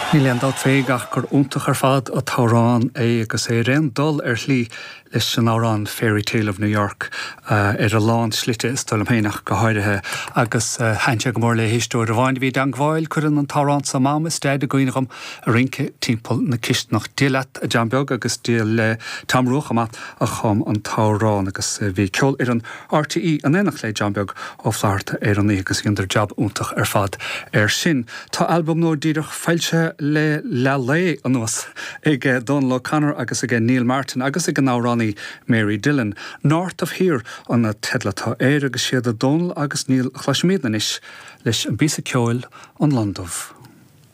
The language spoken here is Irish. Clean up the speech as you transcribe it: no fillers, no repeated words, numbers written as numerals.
Ní leon dá féigach gur úntach ar fad a tárán agus réon dul hlí leis an árán Fairy Tale of New York ar a lán slite stoilm héinach go háirithe agus hainte go mór le históir a bhain bhí an gháil chuann an tárán sa máma stead a goinecham a rince timppel na cistnach dílat a Jambeog agus díal le tamrúch amat a chum an tárán agus bhí ceol ar an RTE an énach le Jambeog ó fláirta ar an agus gindar jab úntach ar fad ar sin. Tá album nóir díirech feilte le lé an nuas ag Don O'Connor agus ag Neil Martin agus ag an áránní Mary Dillon. North of Here an na tedlatá agus siad a Donal agus Neil chlasimiad na isis leis an bísa ceoil an London.